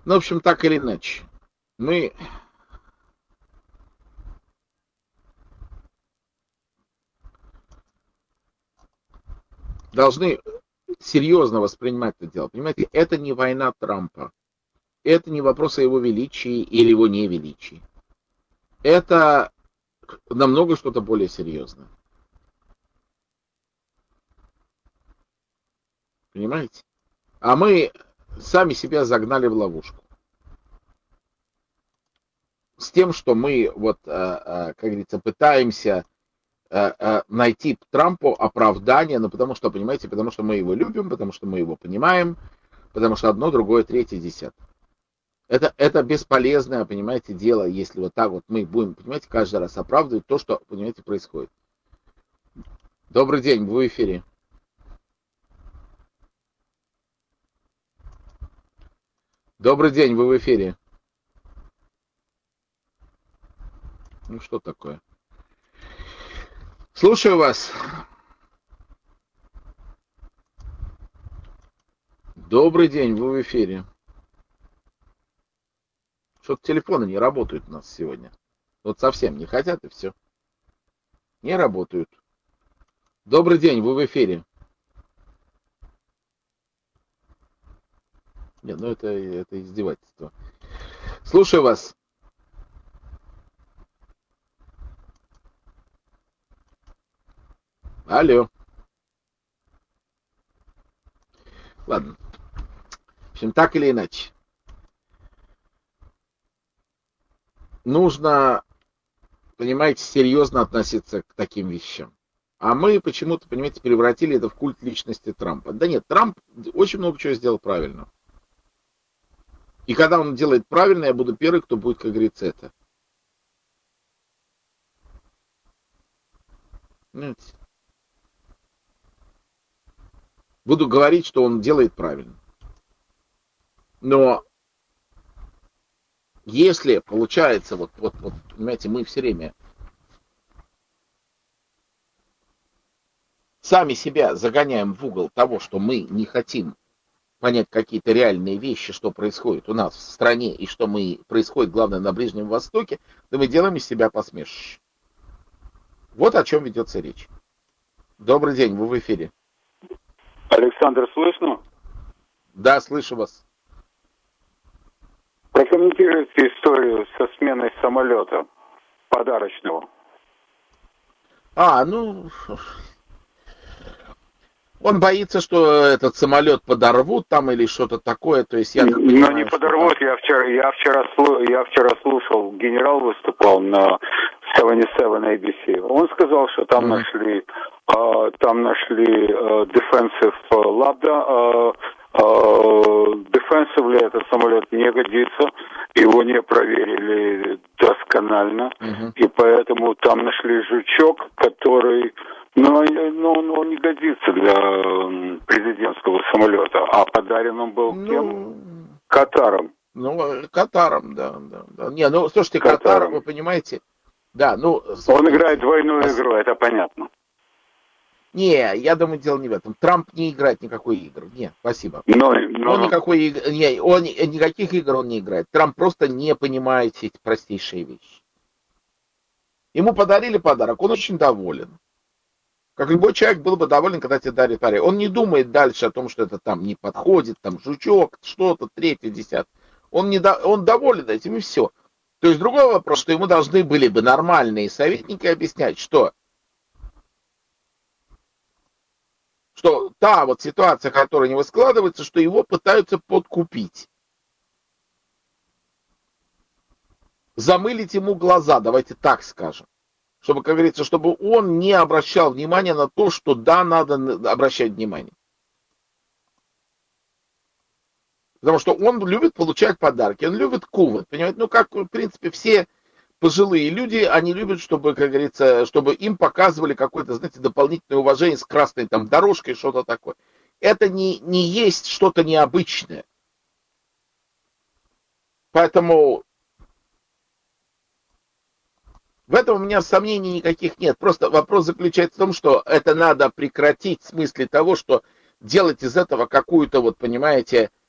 Ну, в общем, так или иначе, мы должны серьезно воспринимать это дело. Понимаете, это не война Трампа. Это не вопрос о его величии или его невеличии. Это намного что-то более серьезное. Понимаете? А мы сами себя загнали в ловушку. С тем, что мы, вот, как говорится, пытаемся найти Трампу оправдание, ну, потому что, понимаете, потому что мы его любим, потому что мы его понимаем, потому что одно, другое, третье, десятое. Это бесполезное, понимаете, дело, если вот так вот мы будем, понимаете, каждый раз оправдывать то, что, понимаете, происходит. Добрый день, вы в эфире. Добрый день, вы в эфире. Ну что такое? Слушаю вас. Добрый день, вы в эфире. Что-то телефоны не работают у нас сегодня. Вот совсем не хотят и все. Не работают. Добрый день, вы в эфире. Нет, ну это издевательство. Слушаю вас. Алло. Ладно. В общем, так или иначе. Нужно, понимаете, серьезно относиться к таким вещам. А мы почему-то, понимаете, превратили это в культ личности Трампа. Да нет, Трамп очень много чего сделал правильно. И когда он делает правильно, я буду первый, кто будет, как говорится, это. Понимаете? Буду говорить, что он делает правильно. Но если получается, вот, понимаете, мы все время сами себя загоняем в угол того, что мы не хотим понять какие-то реальные вещи, что происходит у нас в стране и что происходит, главное, на Ближнем Востоке, то мы делаем из себя посмешище. Вот о чем ведется речь. Добрый день, вы в эфире. Александр, слышно? Да, слышу вас. Прокомментируйте историю со сменой самолета подарочного. Ну, он боится, что этот самолет подорвут там или что-то такое, то есть я так Но не понимаю, что подорвут. там... Я вчера слушал, генерал выступал на 77 ABC. Он сказал, что там Мгм. нашли defensive лабда. Defensively этот самолет не годится, его не проверили досконально, Мгм. и поэтому там нашли жучок, который, он не годится для президентского самолета, а подарен он был кем? Ну, Катаром. Катаром, да. Не, ну, слушайте, Катар, вы Катаром. понимаете, да, ну, Он играет смотрите. двойную игру, это понятно. Не, я думаю, дело не в этом. Трамп не играет никакой игры. Нет, спасибо. Он Но никаких игр он не играет. Трамп просто не понимает эти простейшие вещи. Ему подарили подарок, он очень доволен. Как любой человек был бы доволен, когда тебе дарят подарок. Он не думает дальше о том, что это там не подходит, там жучок, что-то, третье, десятое. Он доволен этим и все. То есть другой вопрос, что ему должны были бы нормальные советники объяснять, что та вот ситуация, которая не складывается, что его пытаются подкупить. Замылить ему глаза, давайте так скажем. Чтобы, как говорится, чтобы он не обращал внимания на то, что да, надо обращать внимание. Потому что он любит получать подарки, он любит кувет, понимаете? Ну, как, в принципе, все пожилые люди, они любят, чтобы, как говорится, чтобы им показывали какое-то, знаете, дополнительное уважение с красной там дорожкой, что-то такое. Это не есть что-то необычное. Поэтому в этом у меня сомнений никаких нет. Просто вопрос заключается в том, что это надо прекратить в смысле того, что делать из этого какую-то, вот понимаете,